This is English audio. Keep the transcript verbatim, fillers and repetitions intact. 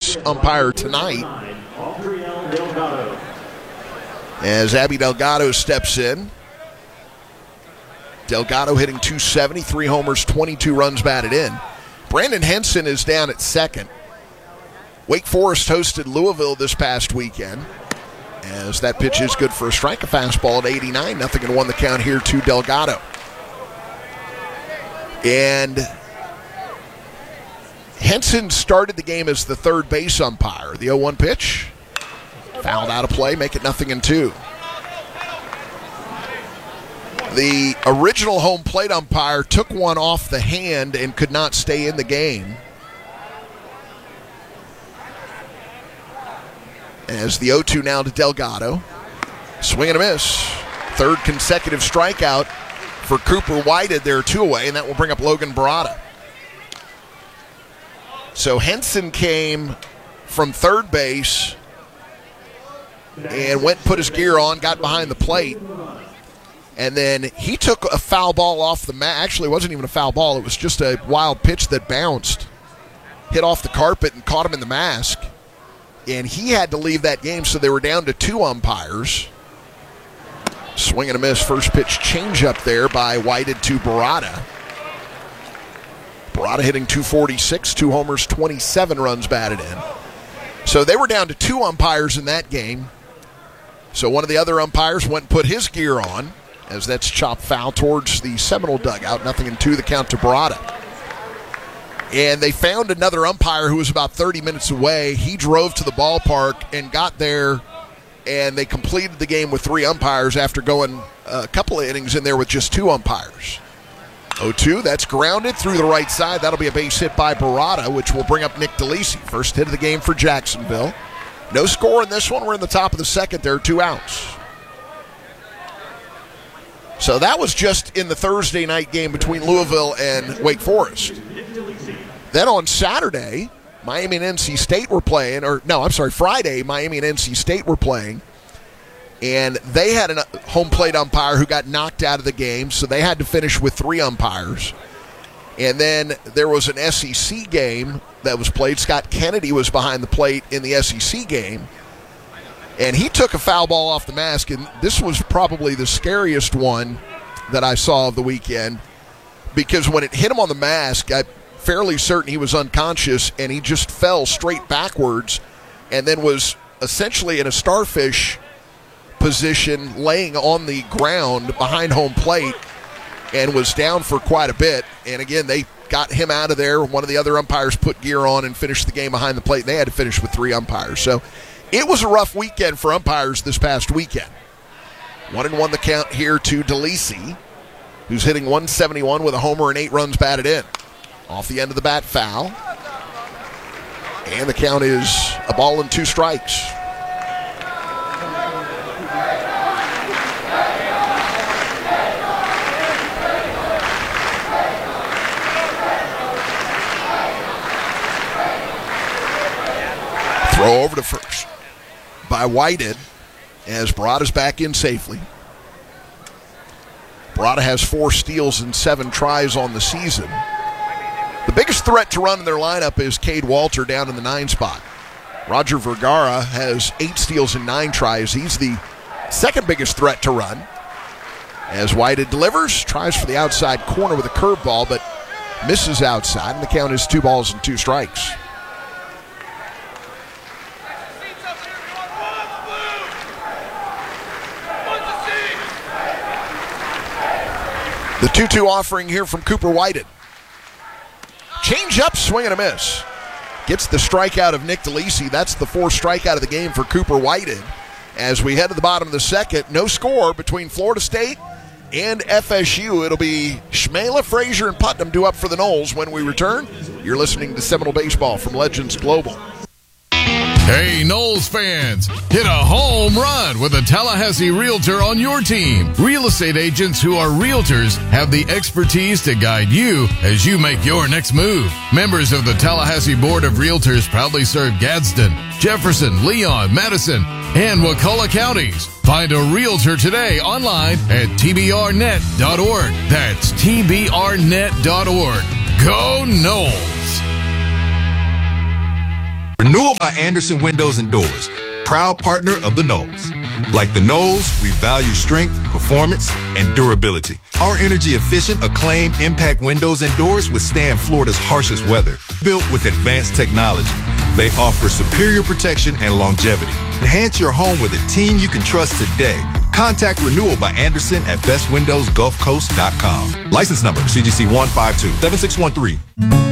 base umpire tonight, as Abby Delgado steps in. Delgado hitting two seventy, three homers, twenty-two runs batted in. Brandon Henson is down at second. Wake Forest hosted Louisville this past weekend, as that pitch is good for a strike, a fastball at eighty-nine. Nothing and one the count here to Delgado. And Henson started the game as the third base umpire. The oh one pitch, fouled out of play, make it nothing and two. The original home plate umpire took one off the hand and could not stay in the game, as the oh two now to Delgado. Swing and a miss. Third consecutive strikeout for Cooper Whited. There are two away, and that will bring up Logan Barada. So Henson came from third base and went and put his gear on, got behind the plate, and then he took a foul ball off the mat. Actually, it wasn't even a foul ball. It was just a wild pitch that bounced, hit off the carpet, and caught him in the mask. And he had to leave that game, so they were down to two umpires. Swing and a miss. First pitch change up there by Whited to Barada. Barada hitting two forty-six, two homers, twenty-seven runs batted in. So they were down to two umpires in that game. So one of the other umpires went and put his gear on, as that's chopped foul towards the Seminole dugout. Nothing in two, the count to Barada. And they found another umpire who was about thirty minutes away. He drove to the ballpark and got there, and they completed the game with three umpires after going a couple of innings in there with just two umpires. oh two, that's grounded through the right side. That'll be a base hit by Barada, which will bring up Nick DeLisi. First hit of the game for Jacksonville. No score in this one. We're in the top of the second. There are two outs. So that was just in the Thursday night game between Louisville and Wake Forest. Then on Saturday, Miami and N C State were playing, or no, I'm sorry, Friday, Miami and N C State were playing, and they had a home plate umpire who got knocked out of the game, so they had to finish with three umpires. And then there was an S E C game that was played. Scott Kennedy was behind the plate in the S E C game, and he took a foul ball off the mask, and this was probably the scariest one that I saw of the weekend, because when it hit him on the mask, I'm fairly certain he was unconscious, and he just fell straight backwards and then was essentially in a starfish position laying on the ground behind home plate and was down for quite a bit. And again, they got him out of there. One of the other umpires put gear on and finished the game behind the plate, and they had to finish with three umpires. So it was a rough weekend for umpires this past weekend. One and one the count here to DeLisi, who's hitting one seventy-one with a homer and eight runs batted in. Off the end of the bat, foul. And the count is a ball and two strikes. Throw over to first by Whited, as Barada's back in safely. Barada has four steals and seven tries on the season. The biggest threat to run in their lineup is Cade Walter down in the nine spot. Roger Vergara has eight steals and nine tries. He's the second biggest threat to run, as Whited delivers, tries for the outside corner with a curveball, but misses outside, and the count is two balls and two strikes. The two two offering here from Cooper Whited. Change up, swing and a miss. Gets the strikeout of Nick DeLisi. That's the fourth strikeout of the game for Cooper Whited. As we head to the bottom of the second, no score between Florida State and F S U. It'll be Shmela, Frazier, and Putnam due up for the Noles when we return. You're listening to Seminole Baseball from Legends Global. Hey, Noles fans, hit a home run with a Tallahassee Realtor on your team. Real estate agents who are realtors have the expertise to guide you as you make your next move. Members of the Tallahassee Board of Realtors proudly serve Gadsden, Jefferson, Leon, Madison, and Wakulla counties. Find a realtor today online at T B R net dot org. That's T B R net dot org. Go Noles! Renewal by Anderson Windows and Doors, proud partner of the Knolls. Like the Knolls, we value strength, performance, and durability. Our energy-efficient, acclaimed impact windows and doors withstand Florida's harshest weather. Built with advanced technology, they offer superior protection and longevity. Enhance your home with a team you can trust today. Contact Renewal by Anderson at best windows gulf coast dot com. License number C G C one five two seven six one three.